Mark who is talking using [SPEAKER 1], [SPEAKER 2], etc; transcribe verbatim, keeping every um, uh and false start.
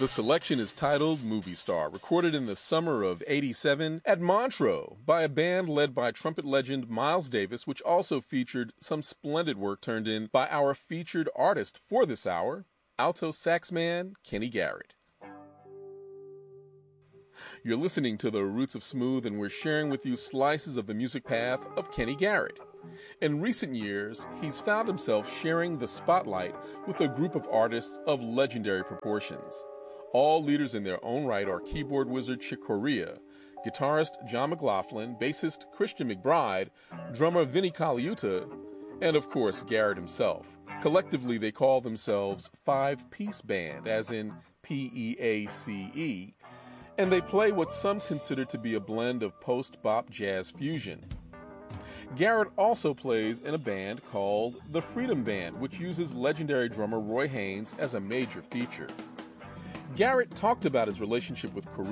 [SPEAKER 1] The selection is titled Movie Star, recorded in the summer of eighty-seven at Montreux by a band led by trumpet legend Miles Davis, which also featured some splendid work turned in by our featured artist for this hour, alto sax man Kenny Garrett. You're listening to The Roots of Smooth, and we're sharing with you slices of the music path of Kenny Garrett. In recent years, he's found himself sharing the spotlight with a group of artists of legendary proportions. All leaders in their own right are keyboard wizard Chick Corea, guitarist John McLaughlin, bassist Christian McBride, drummer Vinnie Colaiuta, and of course Garrett himself. Collectively, they call themselves Five Piece Band, as in P E A C E, and they play what some consider to be a blend of post-bop jazz fusion. Garrett also plays in a band called the Freedom Band, which uses legendary drummer Roy Haynes as a major feature. Garrett talked about his relationship with Corea